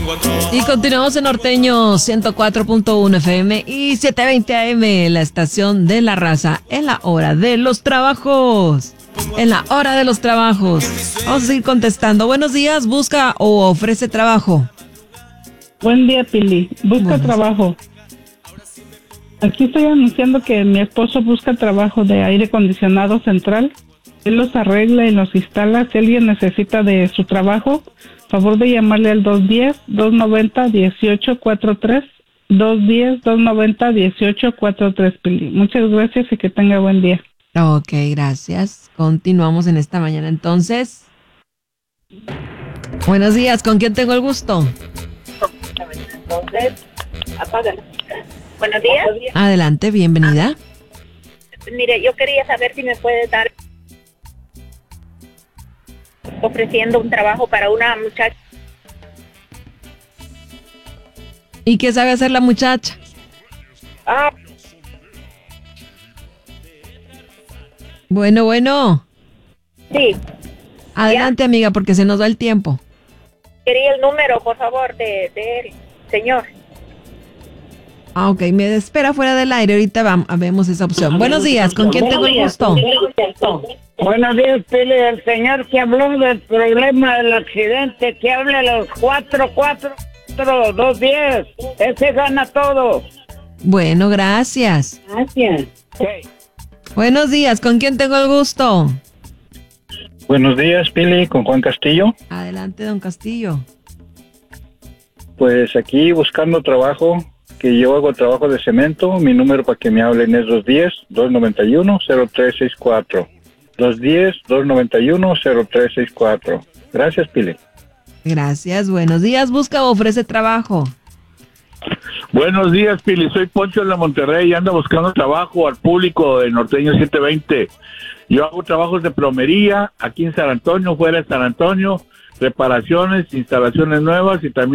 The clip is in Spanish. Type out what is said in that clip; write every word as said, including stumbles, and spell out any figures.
Y continuamos en Norteño ciento cuatro punto uno F M y setecientos veinte A M, la estación de la raza, en la hora de los trabajos. En la hora de los trabajos. Vamos a seguir contestando. Buenos días, busca o ofrece trabajo. Buen día, Pili. Busca Buenos. trabajo. Aquí estoy anunciando que mi esposo busca trabajo de aire acondicionado central. Él los arregla y los instala. Si alguien necesita de su trabajo, favor de llamarle al dos uno cero, dos nueve cero, uno ocho cuatro tres. dos uno cero, dos nueve cero, uno ocho cuatro tres, Pili. Muchas gracias y que tenga buen día. Ok, gracias. Continuamos en esta mañana entonces. Buenos días, ¿con quién tengo el gusto? Entonces, apágalo. Buenos días. Adelante, bienvenida. Mire, yo quería saber si me puede dar ofreciendo un trabajo para una muchacha. ¿Y qué sabe hacer la muchacha? Ah, Bueno, bueno. sí. Adelante, amiga, porque se nos va el tiempo. Quería el número, por favor, de, de él, señor. Ah, ok, me espera fuera del aire, ahorita vamos, vemos esa opción. Buenos días, ¿con quién tengo el gusto? Buenos días, Pili. El señor que habló del problema del accidente, que hable a los cuatro cuatro dos diez. Ese gana todo. Bueno, gracias. Gracias. Okay. Buenos días, ¿con quién tengo el gusto? Buenos días, Pili, con Juan Castillo. Adelante, don Castillo. Pues aquí buscando trabajo, que yo hago trabajo de cemento. Mi número para que me hablen es dos uno cero, dos nueve uno, cero tres seis cuatro. dos uno cero, dos nueve uno, cero tres seis cuatro. Gracias, Pili. Gracias, buenos días, busca o ofrece trabajo. Buenos días, Pili. Soy Poncho de la Monterrey y ando buscando trabajo al público de Norteño setecientos veinte. Yo hago trabajos de plomería aquí en San Antonio, fuera de San Antonio, reparaciones, instalaciones nuevas y también